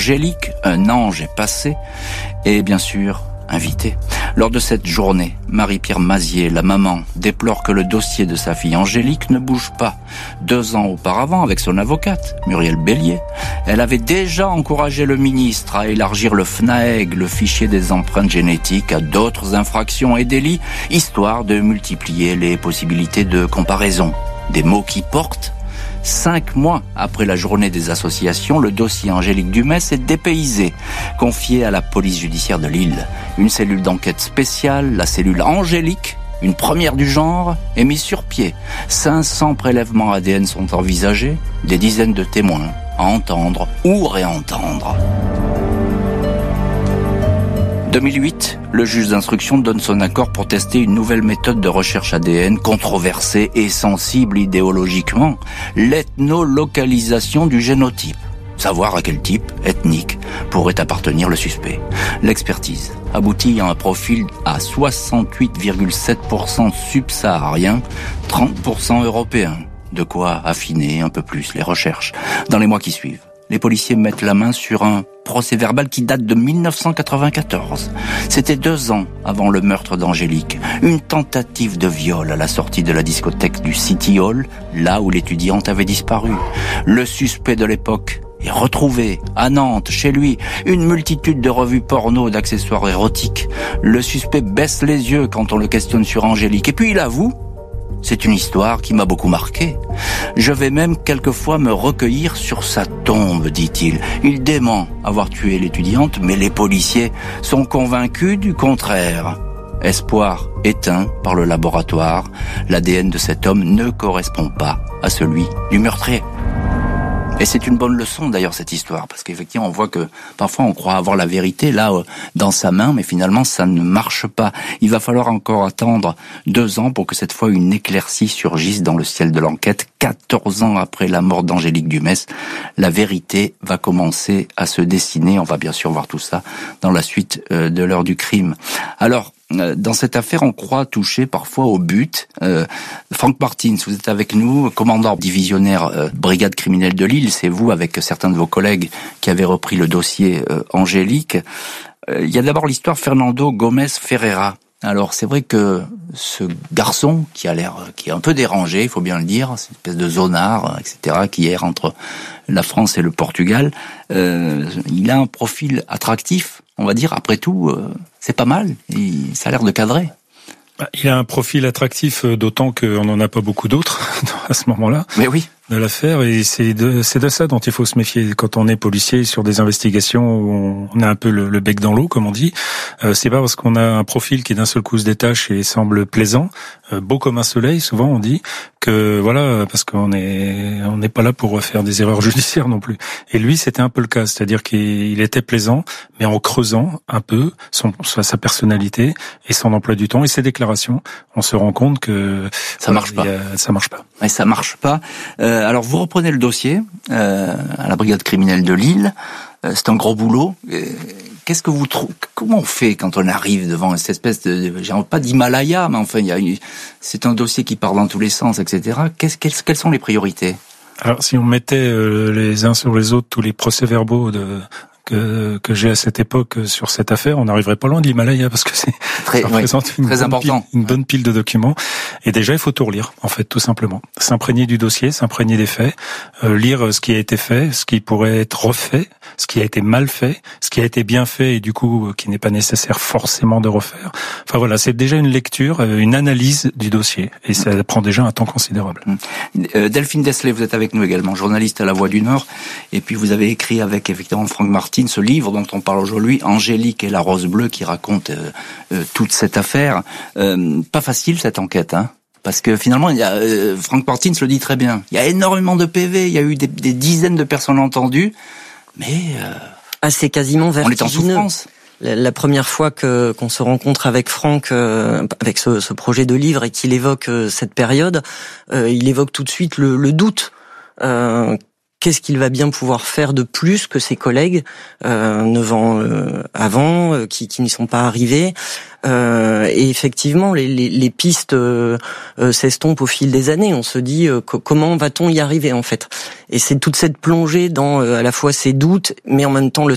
Angélique, un ange est passé, et bien sûr, invité. Lors de cette journée, Marie-Pierre Mazier, la maman, déplore que le dossier de sa fille Angélique ne bouge pas. 2 ans auparavant, avec son avocate, Muriel Bélier, elle avait déjà encouragé le ministre à élargir le FNAEG, le fichier des empreintes génétiques, à d'autres infractions et délits, histoire de multiplier les possibilités de comparaison. Des mots qui portent. 5 mois après la journée des associations, le dossier Angélique Dumès est dépaysé, confié à la police judiciaire de Lille. Une cellule d'enquête spéciale, la cellule Angélique, une première du genre, est mise sur pied. 500 prélèvements ADN sont envisagés, des dizaines de témoins à entendre ou réentendre. 2008, le juge d'instruction donne son accord pour tester une nouvelle méthode de recherche ADN controversée et sensible idéologiquement, l'ethnolocalisation du génotype. Savoir à quel type ethnique pourrait appartenir le suspect. L'expertise aboutit à un profil à 68,7% subsaharien, 30% européen. De quoi affiner un peu plus les recherches. Dans les mois qui suivent, les policiers mettent la main sur un procès-verbal qui date de 1994. C'était 2 ans avant le meurtre d'Angélique. Une tentative de viol à la sortie de la discothèque du City Hall, là où l'étudiante avait disparu. Le suspect de l'époque est retrouvé à Nantes, chez lui, une multitude de revues porno, d'accessoires érotiques. Le suspect baisse les yeux quand on le questionne sur Angélique. Et puis il avoue: c'est une histoire qui m'a beaucoup marqué. Je vais même quelquefois me recueillir sur sa tombe, dit-il. Il dément avoir tué l'étudiante, mais les policiers sont convaincus du contraire. Espoir éteint par le laboratoire, l'ADN de cet homme ne correspond pas à celui du meurtrier. Et c'est une bonne leçon d'ailleurs cette histoire, parce qu'effectivement on voit que parfois on croit avoir la vérité là dans sa main, mais finalement ça ne marche pas. Il va falloir encore attendre 2 ans pour que cette fois une éclaircie surgisse dans le ciel de l'enquête. 14 ans après la mort d'Angélique Dumès, la vérité va commencer à se dessiner. On va bien sûr voir tout ça dans la suite de l'heure du crime. Alors, dans cette affaire, on croit toucher parfois au but. Franck Martins, vous êtes avec nous, commandant divisionnaire brigade criminelle de Lille. C'est vous, avec certains de vos collègues, qui avez repris le dossier Angélique. Il y a d'abord l'histoire Fernando Gomez Ferreira. Alors, c'est vrai que ce garçon qui est un peu dérangé, il faut bien le dire, c'est une espèce de zonard, etc., qui erre entre la France et le Portugal, il a un profil attractif, on va dire. Après tout, c'est pas mal, ça a l'air de cadrer. Il a un profil attractif, d'autant qu'on n'en a pas beaucoup d'autres à ce moment-là. Mais oui. De l'affaire, et c'est de ça dont il faut se méfier quand on est policier sur des investigations où on a un peu le bec dans l'eau, comme on dit. C'est pas parce qu'on a un profil qui d'un seul coup se détache et semble plaisant, beau comme un soleil, souvent on dit, que voilà, parce qu'on n'est pas là pour faire des erreurs judiciaires non plus. Et lui, c'était un peu le cas, c'est-à-dire qu'il était plaisant, mais en creusant un peu sa personnalité et son emploi du temps et ses déclarations, on se rend compte que ça marche pas. Ça marche pas. Ouais, ça marche pas. Alors vous reprenez le dossier à la brigade criminelle de Lille. C'est un gros boulot. Qu'est-ce que vous trouvez? Comment on fait quand on arrive devant cette espèce de, pas d'Himalaya, mais enfin, c'est un dossier qui part dans tous les sens, etc. Quelles sont les priorités? Alors, si on mettait les uns sur les autres tous les procès-verbaux que j'ai à cette époque sur cette affaire, on n'arriverait pas loin de l'Himalaya, parce que ça représente une bonne pile de documents. Et déjà, il faut tout relire, en fait, tout simplement. S'imprégner du dossier, s'imprégner des faits, lire ce qui a été fait, ce qui pourrait être refait, ce qui a été mal fait, ce qui a été bien fait et du coup, qui n'est pas nécessaire forcément de refaire. Enfin voilà, c'est déjà une lecture, une analyse du dossier. Et ça prend déjà un temps considérable. Delphine Desley, vous êtes avec nous également, journaliste à La Voix du Nord. Et puis vous avez écrit avec, effectivement, Franck Martins, ce livre dont on parle aujourd'hui, Angélique et la Rose Bleue, qui raconte toute cette affaire. Pas facile cette enquête, hein, parce que finalement, Franck Martins le dit très bien. Il y a énormément de PV, il y a eu des dizaines de personnes entendues, mais c'est quasiment vertigineux. On est en souffrance. La première fois qu'on se rencontre avec Franck, avec ce projet de livre, et qu'il évoque cette période, il évoque tout de suite le doute. Qu'est-ce qu'il va bien pouvoir faire de plus que ses collègues 9 ans avant, qui n'y sont pas arrivés. Et effectivement, les pistes s'estompent au fil des années. On se dit comment va-t-on y arriver, en fait. Et c'est toute cette plongée dans à la fois ses doutes, mais en même temps le